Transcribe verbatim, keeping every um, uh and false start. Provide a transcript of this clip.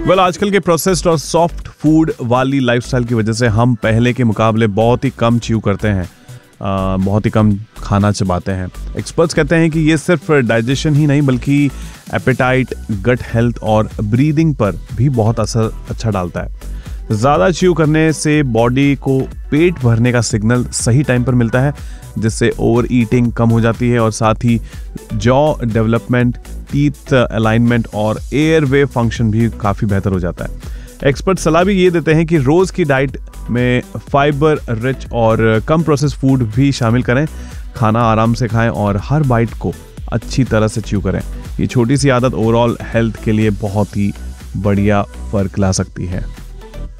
Well well, आजकल के processed और सॉफ्ट फूड वाली लाइफस्टाइल की वजह से हम पहले के मुकाबले बहुत ही कम च्यू करते हैं, आ, बहुत ही कम खाना चबाते हैं। एक्सपर्ट्स कहते हैं कि ये सिर्फ डाइजेशन ही नहीं बल्कि एपेटाइट, गट हेल्थ और ब्रीदिंग पर भी बहुत असर अच्छा डालता है। ज़्यादा च्यू करने से बॉडी को पेट भरने का सिग्नल सही टाइम पर मिलता है, जिससे ओवर ईटिंग कम हो जाती है और साथ ही जॉ डेवलपमेंट, टीथ अलाइनमेंट और एयर वे फंक्शन भी काफ़ी बेहतर हो जाता है। एक्सपर्ट सलाह भी ये देते हैं कि रोज़ की डाइट में फाइबर रिच और कम प्रोसेस फूड भी शामिल करें। खाना आराम से खाएं और हर बाइट को अच्छी तरह से च्यू करें। ये छोटी सी आदत ओवरऑल हेल्थ के लिए बहुत ही बढ़िया फ़र्क ला सकती है।